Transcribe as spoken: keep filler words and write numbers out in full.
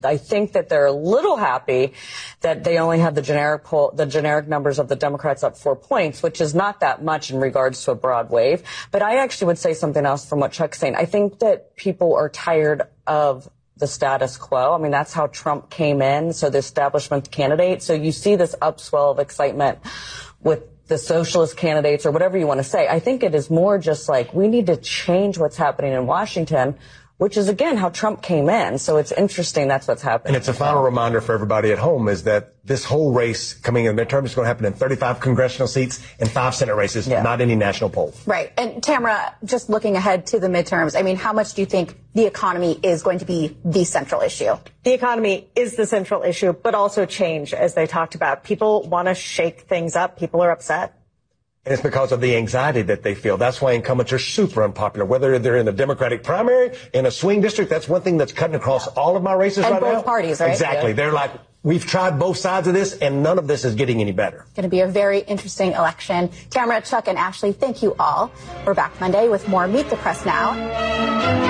I think that they're a little happy that they only have the generic poll, the generic numbers of the Democrats up four points, which is not that much in regards to a broad wave. But I actually would say something else from what Chuck's saying. I think that people are tired of the status quo. I mean, that's how Trump came in. So the establishment candidate. So you see this upswell of excitement with the socialist candidates or whatever you want to say. I think it is more just like we need to change what's happening in Washington, which is, again, how Trump came in. So it's interesting that's what's happening. And it's a final reminder for everybody at home is that this whole race coming in the midterm is going to happen in thirty-five congressional seats and five Senate races, yeah. not any national poll. Right. And Tamara, just looking ahead to the midterms, I mean, how much do you think the economy is going to be the central issue? The economy is the central issue, but also change, as they talked about. People want to shake things up. People are upset. And it's because of the anxiety that they feel. That's why incumbents are super unpopular. Whether they're in the Democratic primary, in a swing district, that's one thing that's cutting across yeah. all of my races and right both now. both parties, right? Exactly. Yeah. They're like, we've tried both sides of this, and none of this is getting any better. It's going to be a very interesting election. Tamara, Chuck, and Ashley, thank you all. We're back Monday with more Meet the Press Now.